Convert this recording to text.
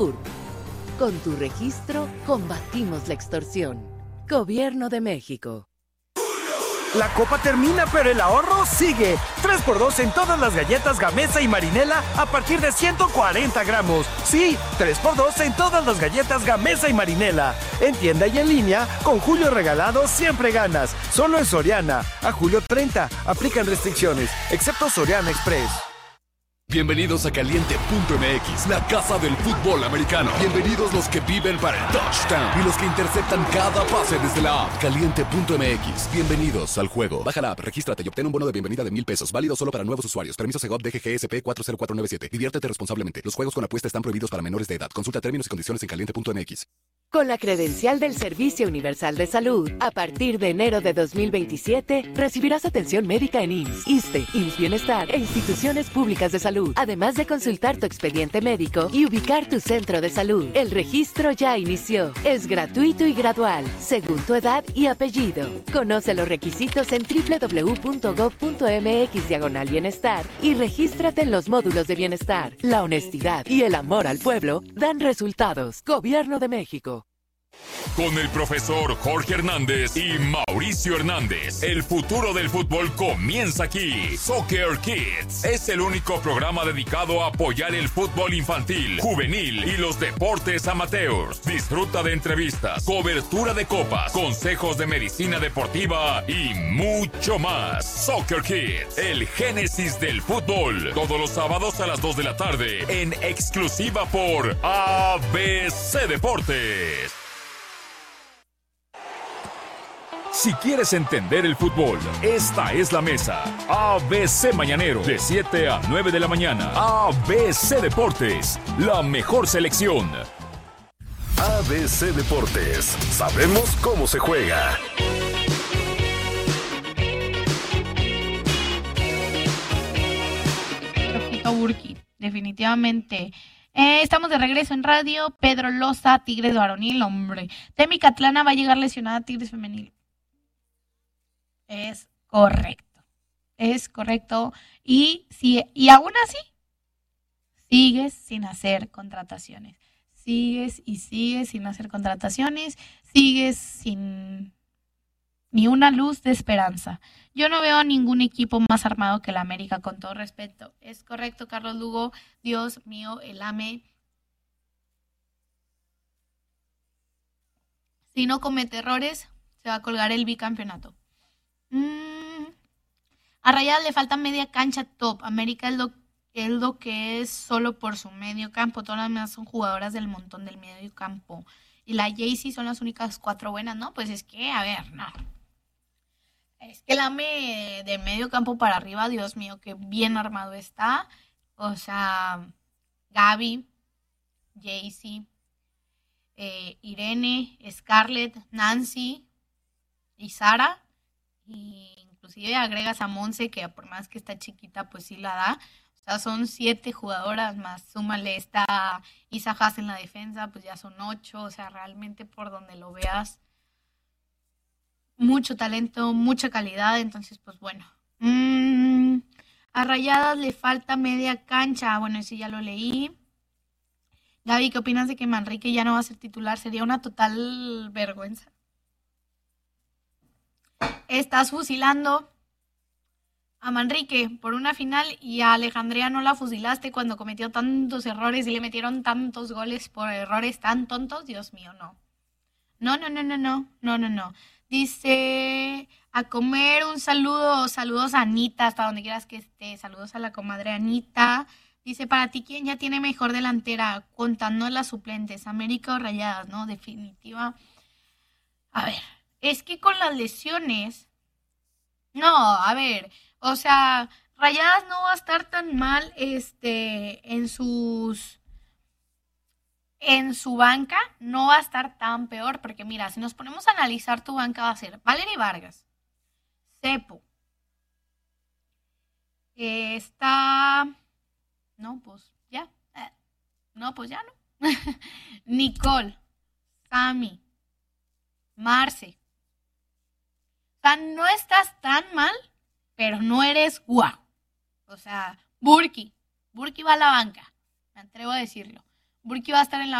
Con tu registro, combatimos la extorsión. Gobierno de México. La copa termina, pero el ahorro sigue. 3x2 en todas las galletas Gamesa y Marinela a partir de 140 gramos. Sí, 3x2 en todas las galletas Gamesa y Marinela. En tienda y en línea, con Julio Regalado siempre ganas. Solo en Soriana. A julio 30. Aplican restricciones, excepto Soriana Express. Bienvenidos a Caliente.mx, la casa del fútbol americano. Bienvenidos los que viven para el touchdown y los que interceptan cada pase desde la app. Caliente.mx, bienvenidos al juego. Baja la app, regístrate y obtén un bono de bienvenida de $1,000. Válido solo para nuevos usuarios. Permiso Segov DGGSP 40497. Diviértete responsablemente. Los juegos con apuesta están prohibidos para menores de edad. Consulta términos y condiciones en Caliente.mx. Con la credencial del Servicio Universal de Salud, a partir de enero de 2027, recibirás atención médica en IMSS, ISSSTE, IMSS Bienestar e instituciones públicas de salud, además de consultar tu expediente médico y ubicar tu centro de salud. El registro ya inició. Es gratuito y gradual, según tu edad y apellido. Conoce los requisitos en www.gov.mx/bienestar y regístrate en los módulos de bienestar. La honestidad y el amor al pueblo dan resultados. Gobierno de México. Con el profesor Jorge Hernández y Mauricio Hernández, el futuro del fútbol comienza aquí. Soccer Kids es el único programa dedicado a apoyar el fútbol infantil, juvenil y los deportes amateurs. Disfruta de entrevistas, cobertura de copas, consejos de medicina deportiva y mucho más. Soccer Kids, el génesis del fútbol. Todos los sábados a las 2 de la tarde en exclusiva por ABC Deportes. Si quieres entender el fútbol, esta es la mesa. ABC Mañanero, de 7 a 9 de la mañana. ABC Deportes, la mejor selección. ABC Deportes, sabemos cómo se juega. Burki, definitivamente. Estamos de regreso en radio. Pedro Loza, Tigres varonil, hombre. Temi Catlana va a llegar lesionada a Tigres femenil. Es correcto. Es correcto. Y aún así, sigues sin hacer contrataciones. Sigues sin hacer contrataciones. Sigues sin ni una luz de esperanza. Yo no veo a ningún equipo más armado que el América, con todo respeto. Es correcto, Carlos Lugo. Dios mío, el AME. Si no comete errores, se va a colgar el bicampeonato. A Rayadas le falta media cancha top. América es lo que es solo por su medio campo. Todas las demás son jugadoras del montón del medio campo. Y la Jaycee son las únicas 4 buenas, ¿no? Pues es que, a ver, no. Es que el AME de medio campo para arriba, Dios mío, qué bien armado está. O sea, Gaby, Jaycee, Irene, Scarlett, Nancy y Sara. Y inclusive agregas a Monse, que por más que está chiquita, pues sí la da. O sea, son 7 jugadoras más. Súmale esta Isa Haas en la defensa, pues ya son 8. O sea, realmente por donde lo veas, mucho talento, mucha calidad. Entonces, pues bueno. A Rayadas le falta media cancha. Bueno, ese ya lo leí. Gaby, ¿qué opinas de que Manrique ya no va a ser titular? Sería una total vergüenza. Estás fusilando a Manrique por una final y a Alejandría no la fusilaste cuando cometió tantos errores y le metieron tantos goles por errores tan tontos. Dios mío, no. No. Dice, a comer, un saludo, saludos a Anita, hasta donde quieras que esté, saludos a la comadre Anita. Dice, para ti, ¿quién ya tiene mejor delantera? Contando las suplentes, América o Rayadas, ¿no? Definitiva. A ver, es que con las lesiones, no, a ver, o sea, Rayadas no va a estar tan mal en su banca, no va a estar tan peor, porque mira, si nos ponemos a analizar tu banca va a ser Valery Vargas, Cepo, no. Nicole, Sammy, Marce. O sea, no estás tan mal, pero no eres guau. O sea, Burki va a la banca, me atrevo a decirlo. Burki va a estar en la